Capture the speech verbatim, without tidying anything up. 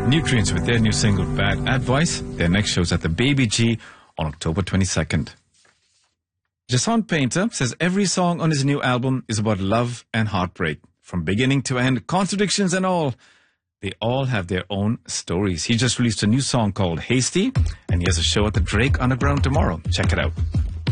Nutrients with their new single Bad Advice. Their next show's at the Baby G on October twenty-second. Jason Painter says every song on his new album is about love and heartbreak. From beginning to end, contradictions and all. They all have their own stories. He just released a new song called Hasty, and he has a show at the Drake Underground tomorrow. Check it out.